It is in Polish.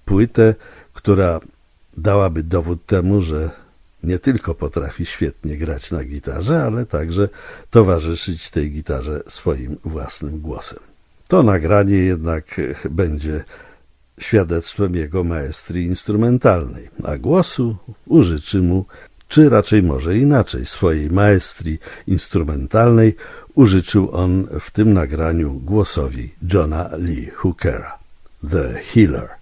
płytę, która dałaby dowód temu, że nie tylko potrafi świetnie grać na gitarze, ale także towarzyszyć tej gitarze swoim własnym głosem. To nagranie jednak będzie świadectwem jego maestrii instrumentalnej, a głosu użyczy mu, czy raczej może inaczej, swojej maestrii instrumentalnej użyczył on w tym nagraniu głosowi Johna Lee Hookera, The Healer.